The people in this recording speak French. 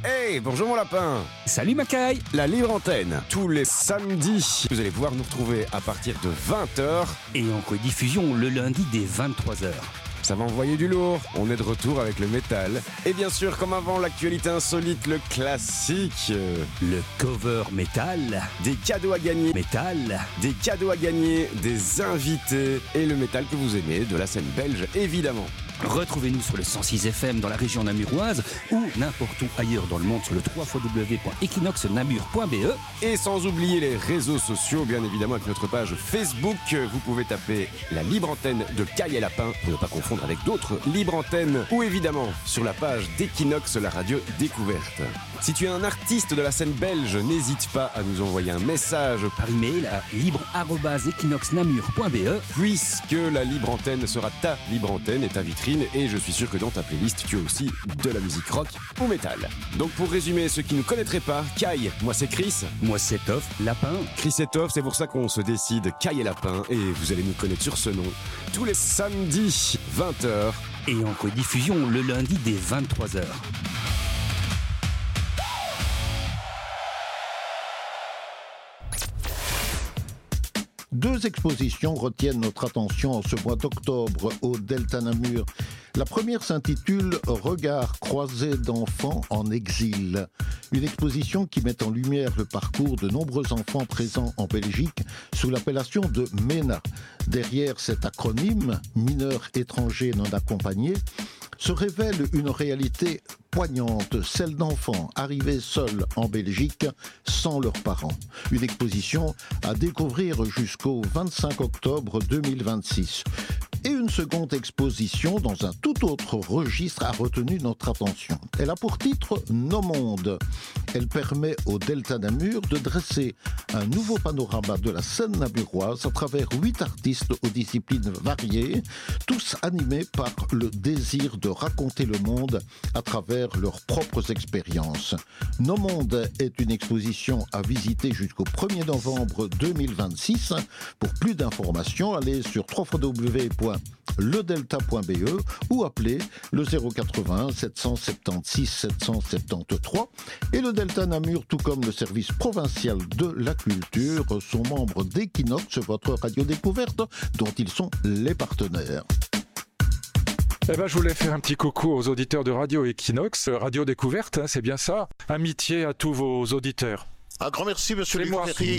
Hey, bonjour mon lapin. Salut Macaille. La libre antenne, tous les samedis. Vous allez pouvoir nous retrouver à partir de 20h. Et en rediffusion le lundi dès 23h. Ça va envoyer du lourd. On est de retour avec le métal. Et bien sûr, comme avant, l'actualité insolite, le classique. Le cover métal. Des cadeaux à gagner. Métal. Des cadeaux à gagner, des invités. Et le métal que vous aimez, de la scène belge, évidemment. Retrouvez-nous sur le 106 FM dans la région namuroise ou n'importe où ailleurs dans le monde sur le www.equinoxnamur.be. Et sans oublier les réseaux sociaux, bien évidemment, avec notre page Facebook. Vous pouvez taper la libre antenne de Caille et Lapin pour ne pas confondre avec d'autres libres antennes. Ou évidemment sur la page d'Equinox, la radio découverte. Si tu es un artiste de la scène belge, n'hésite pas à nous envoyer un message par email à libre@equinoxnamur.be, puisque la libre antenne sera ta libre antenne et ta vitrine. Et je suis sûr que dans ta playlist, tu as aussi de la musique rock ou métal. Donc pour résumer, ceux qui ne connaîtraient pas, Caille, moi c'est Chris. Moi c'est Toff, Lapin. Chris et Toff, c'est pour ça qu'on se décide Caille et Lapin. Et vous allez nous connaître sur ce nom tous les samedis, 20h. Et en rediffusion le lundi dès 23h. Deux expositions retiennent notre attention en ce mois d'octobre au Delta Namur. La première s'intitule « Regards croisés d'enfants en exil ». Une exposition qui met en lumière le parcours de nombreux enfants présents en Belgique sous l'appellation de MENA. Derrière cet acronyme, mineurs étrangers non accompagnés, se révèle une réalité poignante, celle d'enfants arrivés seuls en Belgique sans leurs parents. Une exposition à découvrir jusqu'au 25 octobre 2026. Et une seconde exposition dans un tout autre registre a retenu notre attention. Elle a pour titre « Nos mondes ». Elle permet au Delta Namur de dresser un nouveau panorama de la scène namuroise à travers 8 artistes aux disciplines variées, tous animés par le désir de raconter le monde à travers leurs propres expériences. Nos mondes est une exposition à visiter jusqu'au 1er novembre 2026. Pour plus d'informations, allez sur www.ledelta.be ou appelez le 080 776 773. Et le Delta Namur, tout comme le service provincial de la culture, sont membres d'Equinox, votre radio découverte, dont ils sont les partenaires. Eh ben, je voulais faire un petit coucou aux auditeurs de Radio Equinox, Radio Découverte, hein, c'est bien ça. Amitié à tous vos auditeurs. Un grand merci, monsieur Luc Ferry.